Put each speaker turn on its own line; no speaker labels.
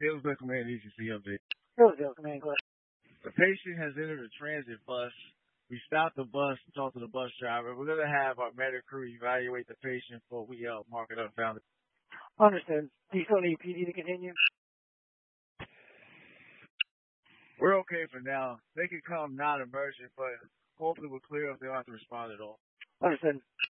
Sales Command Agency update.
Hillsdale Command, go ahead.
The patient has entered a transit bus. We stopped the bus and talked to the bus driver. We're going to have our medical crew evaluate the patient before we mark it up found it.
Understood. Do you still need PD to continue?
We're okay for now. They can come non-emergent, but hopefully we're clear if they don't have to respond at all.
Understood.